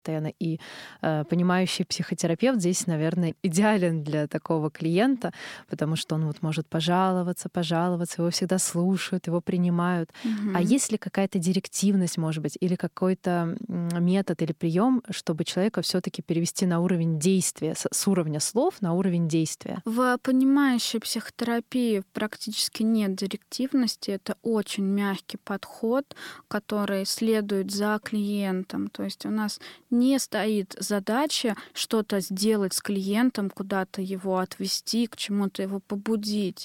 И понимающий психотерапевт здесь, наверное, идеален для такого клиента, потому что он вот может пожаловаться, его всегда слушают, его принимают. А Мгм. есть ли какая-то директивность, может быть, или какой-то метод или прием, чтобы человека все-таки перевести на уровень действия, с уровня слов на уровень действия? В понимающей психотерапии практически нет директивности. Это очень мягкий подход, который следует за клиентом. То есть у нас не стоит задача что-то сделать с клиентом, куда-то его отвести, к чему-то его побудить.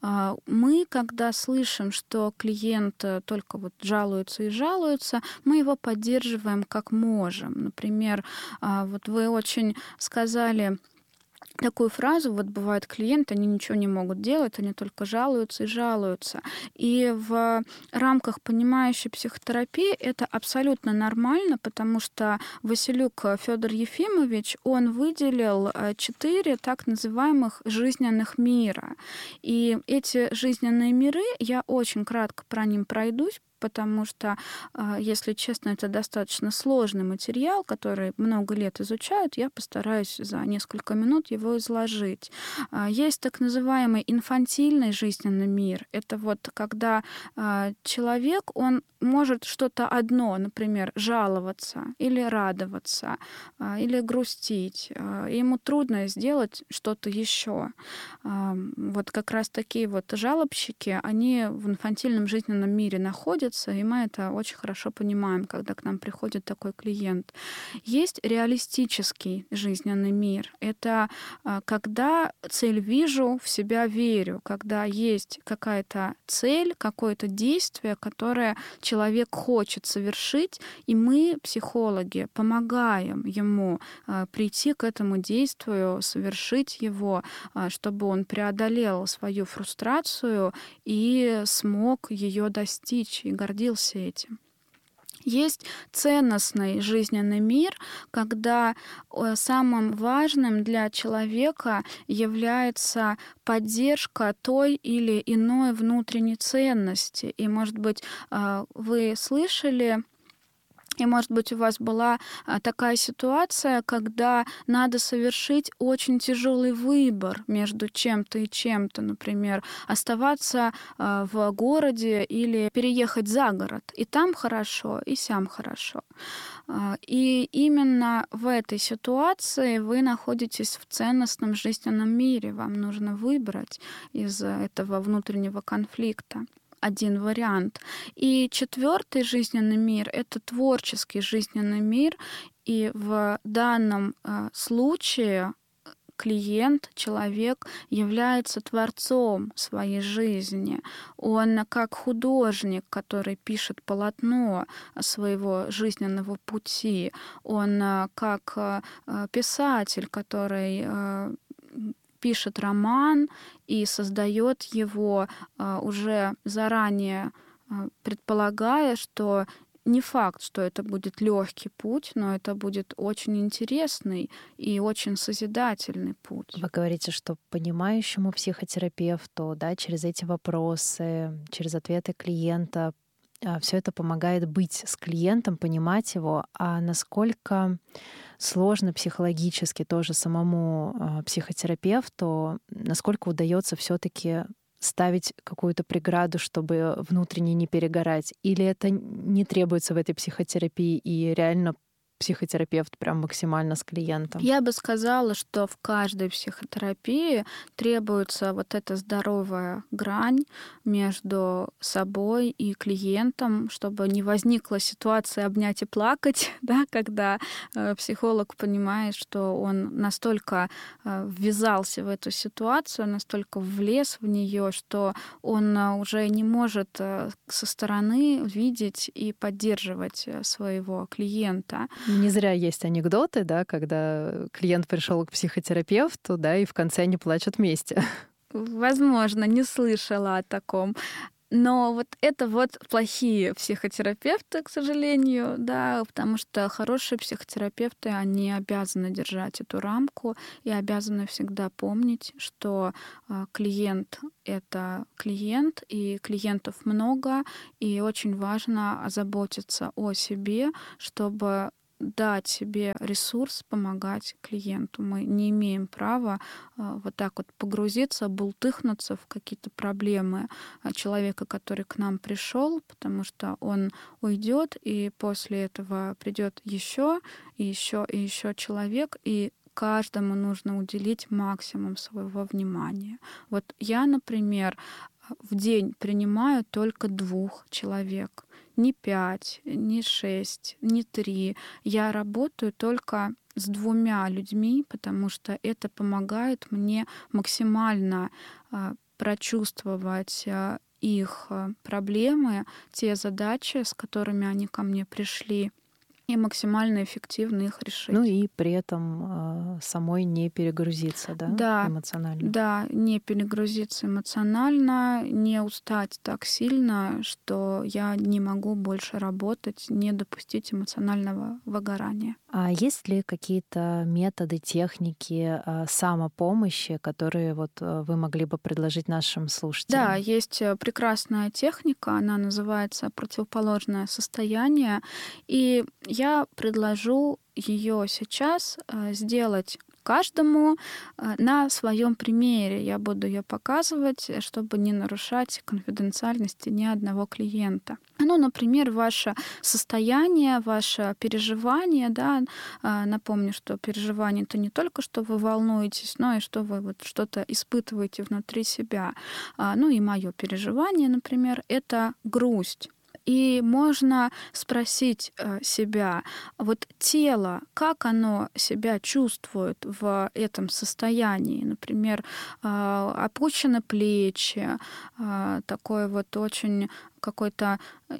Мы, когда слышим, что клиент только вот жалуется и жалуется, мы его поддерживаем как можем. Например, вот вы очень сказали такую фразу: вот бывают клиенты, они ничего не могут делать, они только жалуются и жалуются. И в рамках понимающей психотерапии это абсолютно нормально, потому что Василюк Федор Ефимович, он выделил 4 так называемых жизненных мира. И эти жизненные миры, я очень кратко про них пройдусь, потому что, если честно, это достаточно сложный материал, который много лет изучают. Я постараюсь за несколько минут его изложить. Есть так называемый инфантильный жизненный мир. Это вот когда человек, он может что-то одно, например, жаловаться или радоваться, или грустить. И ему трудно сделать что-то еще. Вот как раз такие вот жалобщики, они в инфантильном жизненном мире находятся, и мы это очень хорошо понимаем, когда к нам приходит такой клиент. Есть реалистический жизненный мир. Это когда цель вижу, в себя верю, когда есть какая-то цель, какое-то действие, которое человек хочет совершить, и мы, психологи, помогаем ему прийти к этому действию, совершить его, чтобы он преодолел свою фрустрацию и смог ее достичь и гордился этим. Есть ценностный жизненный мир, когда самым важным для человека является поддержка той или иной внутренней ценности. И, может быть, вы слышали, и, может быть, у вас была такая ситуация, когда надо совершить очень тяжелый выбор между чем-то и чем-то, например, оставаться в городе или переехать за город. И там хорошо, и сям хорошо. И именно в этой ситуации вы находитесь в ценностном жизненном мире. Вам нужно выбрать из этого внутреннего конфликта один вариант. И 4-й жизненный мир — это творческий жизненный мир. И в данном случае клиент, человек является творцом своей жизни. Он как художник, который пишет полотно своего жизненного пути. Он как писатель, который пишет роман и создает его уже заранее, предполагая, что не факт, что это будет легкий путь, но это будет очень интересный и очень созидательный путь. Вы говорите, что понимающему психотерапевту, да, через эти вопросы, через ответы клиента, все это помогает быть с клиентом, понимать его. А насколько сложно психологически тоже самому психотерапевту, насколько удается все-таки ставить какую-то преграду, чтобы внутренне не перегорать? Или это не требуется в этой психотерапии, и реально психотерапевт прям максимально с клиентом? Я бы сказала, что в каждой психотерапии требуется вот эта здоровая грань между собой и клиентом, чтобы не возникла ситуация обнять и плакать, да, когда психолог понимает, что он настолько ввязался в эту ситуацию, настолько влез в нее, что он уже не может со стороны видеть и поддерживать своего клиента. Не зря есть анекдоты, да, когда клиент пришел к психотерапевту, да, и в конце они плачут вместе. Возможно, не слышала о таком. Но вот это вот плохие психотерапевты, к сожалению, да, потому что хорошие психотерапевты, они обязаны держать эту рамку и обязаны всегда помнить, что клиент — это клиент, и клиентов много, и очень важно озаботиться о себе, чтобы дать себе ресурс помогать клиенту. Мы не имеем права вот так вот погрузиться, бултыхнуться в какие-то проблемы человека, который к нам пришел, потому что он уйдет, и после этого придет еще и еще и еще человек, и каждому нужно уделить максимум своего внимания. Вот я, например, в день принимаю только 2 человек. Не 5, не 6, не 3. Я работаю только с 2 людьми, потому что это помогает мне максимально прочувствовать их проблемы, те задачи, с которыми они ко мне пришли, и максимально эффективно их решить. Ну и при этом самой не перегрузиться, да, эмоционально. Да, не перегрузиться эмоционально, не устать так сильно, что я не могу больше работать, не допустить эмоционального выгорания. А есть ли какие-то методы, техники самопомощи, которые вот вы могли бы предложить нашим слушателям? Да, есть прекрасная техника, она называется противоположное состояние, и я предложу ее сейчас сделать каждому на своем примере. Я буду ее показывать, чтобы не нарушать конфиденциальности ни одного клиента. Ну, например, ваше состояние, ваше переживание, да, напомню, что переживание — это не только, что вы волнуетесь, но и что вы вот что-то испытываете внутри себя. Ну и мое переживание, например, это грусть. И можно спросить себя, вот тело, как оно себя чувствует в этом состоянии? Например, опущены плечи, такое вот очень какое-то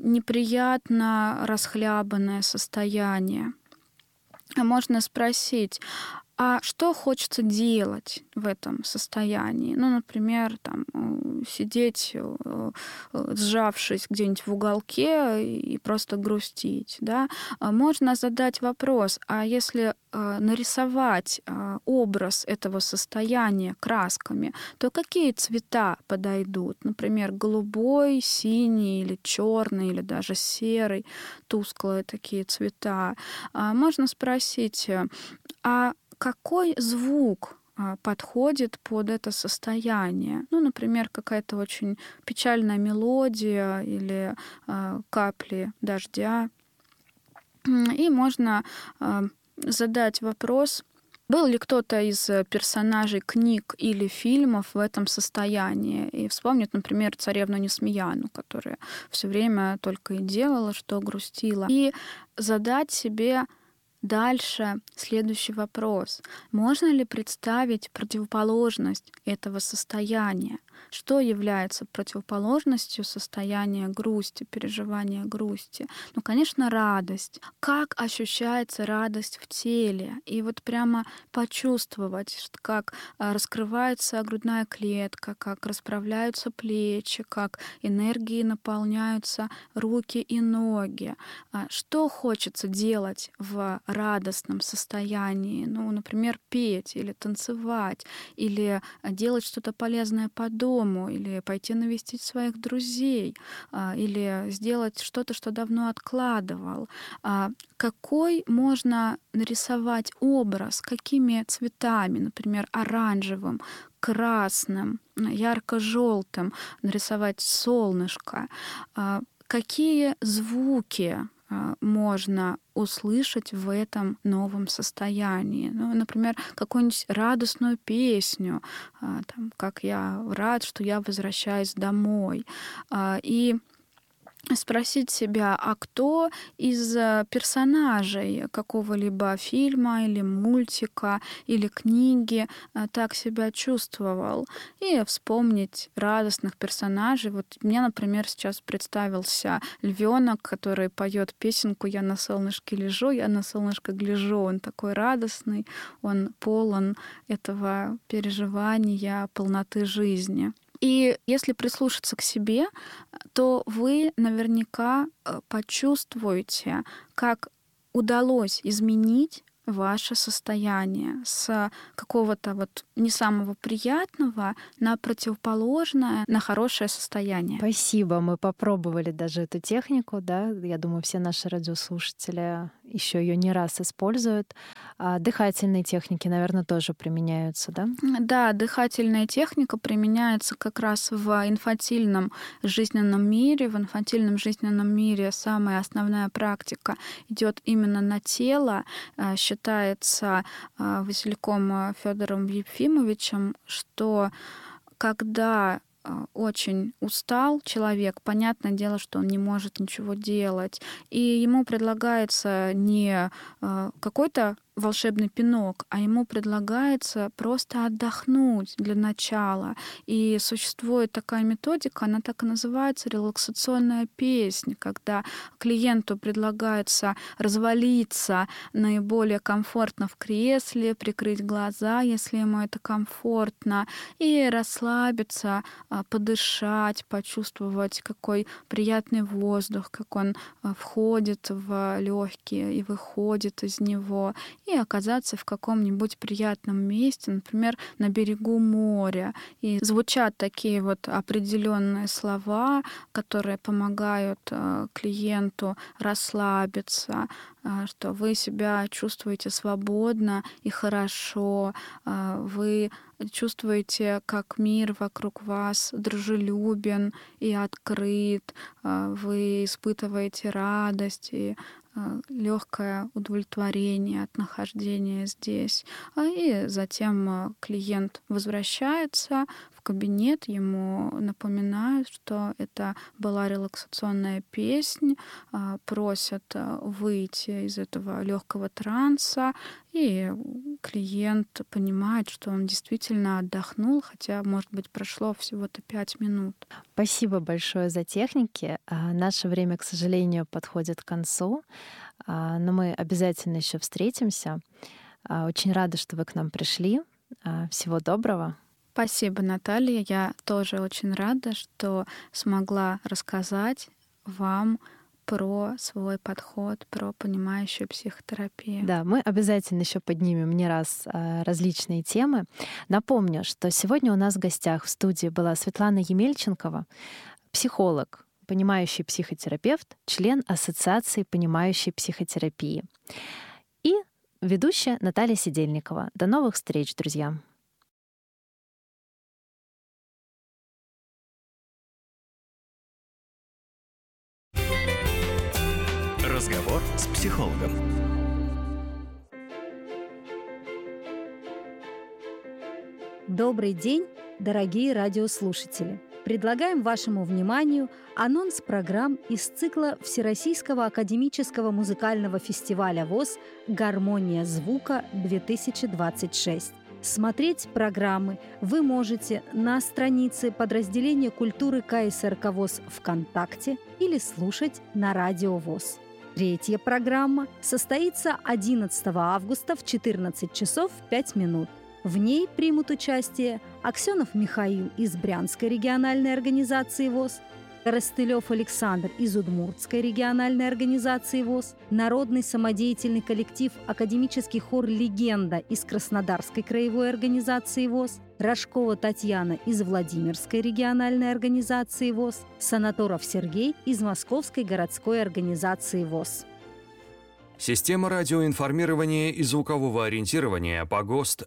неприятно расхлябанное состояние. Можно спросить, а что хочется делать в этом состоянии? Ну, например, там, сидеть, сжавшись где-нибудь в уголке и просто грустить. Да? Можно задать вопрос, а если нарисовать образ этого состояния красками, то какие цвета подойдут? Например, голубой, синий или черный, или даже серый, тусклые такие цвета. Можно спросить, а какой звук подходит под это состояние? Ну, например, какая-то очень печальная мелодия или капли дождя. И можно задать вопрос, был ли кто-то из персонажей книг или фильмов в этом состоянии? И вспомнить, например, царевну Несмеяну, которая все время только и делала, что грустила. И задать себе дальше следующий вопрос. Можно ли представить противоположность этого состояния? Что является противоположностью состояния грусти, переживания грусти? Ну, конечно, радость. Как ощущается радость в теле? И вот прямо почувствовать, как раскрывается грудная клетка, как расправляются плечи, как энергией наполняются руки и ноги. Что хочется делать в радостном состоянии? Ну, например, петь или танцевать, или делать что-то полезное по дому, или пойти навестить своих друзей, или сделать что-то, что давно откладывал. Какой можно нарисовать образ, какими цветами, например, оранжевым, красным, ярко-желтым, нарисовать солнышко, какие звуки можно услышать в этом новом состоянии. Ну, например, какую-нибудь радостную песню, там, как я рад, что я возвращаюсь домой. И спросить себя, а кто из персонажей какого-либо фильма или мультика или книги так себя чувствовал, и вспомнить радостных персонажей. Вот мне, например, сейчас представился львенок, который поет песенку «Я на солнышке лежу, я на солнышко гляжу». Он такой радостный, он полон этого переживания, полноты жизни. И если прислушаться к себе, то вы наверняка почувствуете, как удалось изменить ваше состояние с какого-то вот не самого приятного на противоположное, на хорошее состояние. Спасибо. Мы попробовали даже эту технику, да. Я думаю, все наши радиослушатели еще ее не раз используют. Дыхательные техники, наверное, тоже применяются, да? Да, дыхательная техника применяется как раз в инфантильном жизненном мире. В инфантильном жизненном мире самая основная практика идет именно на тело. Считается Васильком Федором Ефимовичем, что когда очень устал человек, понятное дело, что он не может ничего делать, и ему предлагается не какой-то волшебный пинок, а ему предлагается просто отдохнуть для начала. И существует такая методика, она так и называется релаксационная песня, когда клиенту предлагается развалиться наиболее комфортно в кресле, прикрыть глаза, если ему это комфортно, и расслабиться, подышать, почувствовать, какой приятный воздух, как он входит в легкие и выходит из него, и оказаться в каком-нибудь приятном месте, например, на берегу моря. И звучат такие вот определенные слова, которые помогают клиенту расслабиться, что вы себя чувствуете свободно и хорошо, вы чувствуете, как мир вокруг вас дружелюбен и открыт, вы испытываете радость и легкое удовлетворение от нахождения здесь. И затем клиент возвращается в кабинет, ему напоминают, что это была релаксационная песня, просят выйти из этого легкого транса, и клиент понимает, что он действительно отдохнул, хотя, может быть, прошло всего-то 5 минут. Спасибо большое за техники. Наше время, к сожалению, подходит к концу, но мы обязательно еще встретимся. Очень рада, что вы к нам пришли. Всего доброго. Спасибо, Наталья. Я тоже очень рада, что смогла рассказать вам про свой подход, про понимающую психотерапию. Да, мы обязательно еще поднимем не раз различные темы. Напомню, что сегодня у нас в гостях в студии была Светлана Емельченкова, психолог, понимающий психотерапевт, член Ассоциации понимающей психотерапии, и ведущая Наталья Сидельникова. До новых встреч, друзья! Разговор с психологом. Добрый день, дорогие радиослушатели! Предлагаем вашему вниманию анонс программ из цикла Всероссийского академического музыкального фестиваля ВОС «Гармония звука-2026». Смотреть программы вы можете на странице подразделения культуры КСРК ВОС ВКонтакте или слушать на Радио ВОС. Третья программа состоится 11 августа в 14 часов 5 минут. В ней примут участие Аксенов Михаил из Брянской региональной организации ВОС, Коростылев Александр из Удмуртской региональной организации ВОС, народный самодеятельный коллектив «Академический хор «Легенда» из Краснодарской краевой организации ВОС, Рожкова Татьяна из Владимирской региональной организации ВОС, Санаторов Сергей из Московской городской организации ВОС. Система радиоинформирования и звукового ориентирования по ГОСТ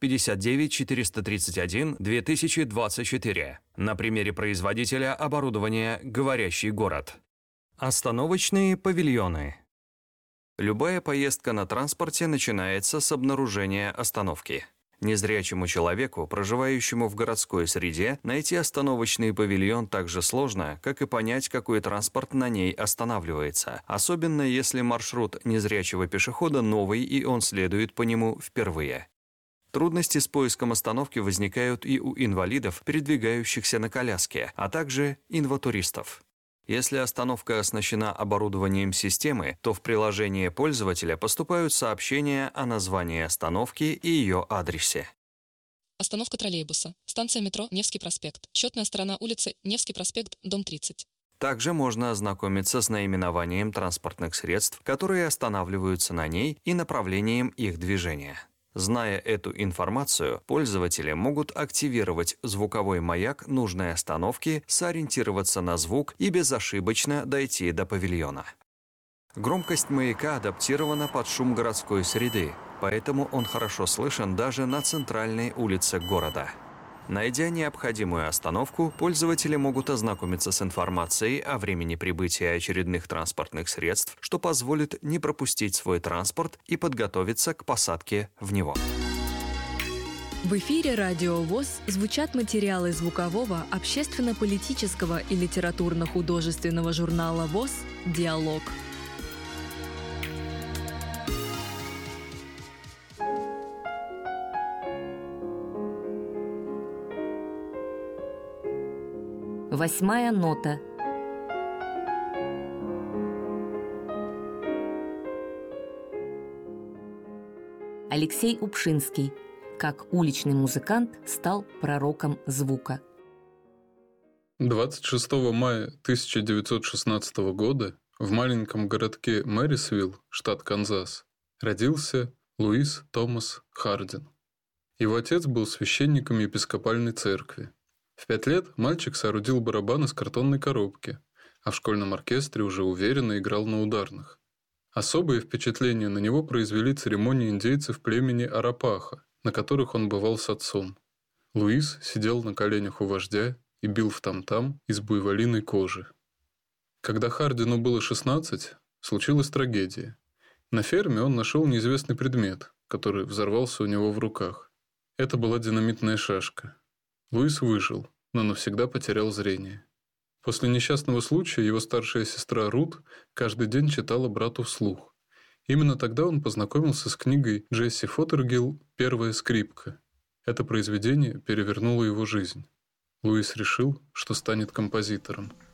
Р-59431-2024. На примере производителя оборудования «Говорящий город». Остановочные павильоны. Любая поездка на транспорте начинается с обнаружения остановки. Незрячему человеку, проживающему в городской среде, найти остановочный павильон так же сложно, как и понять, какой транспорт на ней останавливается, особенно если маршрут незрячего пешехода новый и он следует по нему впервые. Трудности с поиском остановки возникают и у инвалидов, передвигающихся на коляске, а также инватуристов. Если остановка оснащена оборудованием системы, то в приложение пользователя поступают сообщения о названии остановки и ее адресе. Остановка троллейбуса. Станция метро Невский проспект. Счетная сторона улицы Невский проспект, дом 30. Также можно ознакомиться с наименованием транспортных средств, которые останавливаются на ней, и направлением их движения. Зная эту информацию, пользователи могут активировать звуковой маяк нужной остановки, сориентироваться на звук и безошибочно дойти до павильона. Громкость маяка адаптирована под шум городской среды, поэтому он хорошо слышен даже на центральной улице города. Найдя необходимую остановку, пользователи могут ознакомиться с информацией о времени прибытия очередных транспортных средств, что позволит не пропустить свой транспорт и подготовиться к посадке в него. В эфире Радио ВОС звучат материалы звукового, общественно-политического и литературно-художественного журнала ВОС «Диалог». Восьмая нота. Алексей Упшинский. Как уличный музыкант стал пророком звука. 26 мая 1916 года в маленьком городке Мэрисвилл, штат Канзас, родился Луис Томас Хардин. Его отец был священником епископальной церкви. В 5 лет мальчик соорудил барабан из картонной коробки, а в школьном оркестре уже уверенно играл на ударных. Особое впечатление на него произвели церемонии индейцев племени Арапаха, на которых он бывал с отцом. Луис сидел на коленях у вождя и бил в там-там из буйволиной кожи. Когда Хардину было 16, случилась трагедия. На ферме он нашел неизвестный предмет, который взорвался у него в руках. Это была динамитная шашка. Луис выжил, но навсегда потерял зрение. После несчастного случая его старшая сестра Рут каждый день читала брату вслух. Именно тогда он познакомился с книгой Джесси Фоттергилл «Первая скрипка». Это произведение перевернуло его жизнь. Луис решил, что станет композитором.